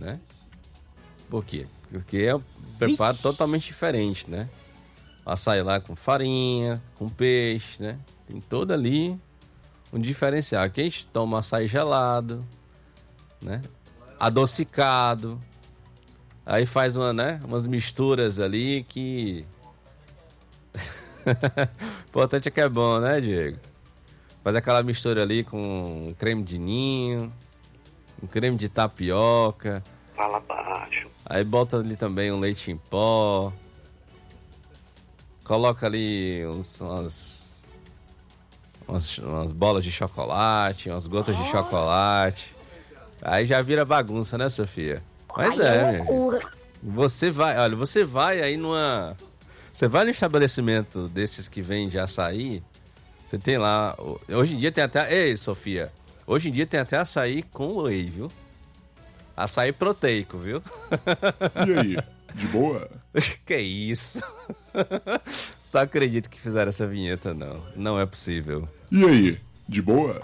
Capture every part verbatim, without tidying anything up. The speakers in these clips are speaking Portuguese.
né? Por quê? Porque é um preparo totalmente diferente, né? Açaí lá com farinha, com peixe, né? Tem todo ali um diferencial. Aqui a gente toma açaí gelado, né? Adocicado. Aí faz uma, né? umas misturas ali que... O importante é que é bom, né, Diego? Faz aquela mistura ali com um creme de ninho, um creme de tapioca. Fala baixo. Aí bota ali também um leite em pó. Coloca ali uns, umas, umas, umas bolas de chocolate, umas gotas de chocolate. Aí já vira bagunça, né, Sofia? Mas Ai, é, é minha loucura. gente. Você vai, olha, você vai aí numa... Você vai no estabelecimento desses que vende açaí, você tem lá... Hoje em dia tem até... Ei, Sofia, hoje em dia tem até açaí com whey, viu? Açaí proteico, viu? E aí, de boa? Que isso? Tu acredita que fizeram essa vinheta, não. Não é possível. E aí, de boa?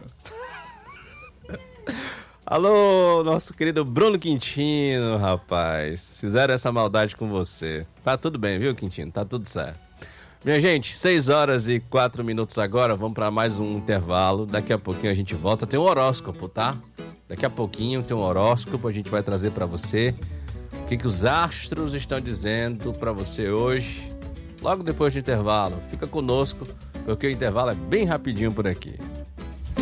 Alô, nosso querido Bruno Quintino, rapaz. Fizeram essa maldade com você. Tá tudo bem, viu, Quintino? Tá tudo certo. Minha gente, seis horas e quatro minutos agora. Vamos para mais um intervalo. Daqui a pouquinho a gente volta. Tem um horóscopo, tá? Daqui a pouquinho tem um horóscopo. A gente vai trazer para você o que, que os astros estão dizendo para você hoje. Logo depois do intervalo. Fica conosco, porque o intervalo é bem rapidinho por aqui.